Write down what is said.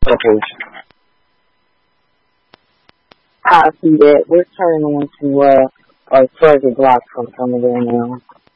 Okay. I see that. We're turning on to further blocks from some of them now.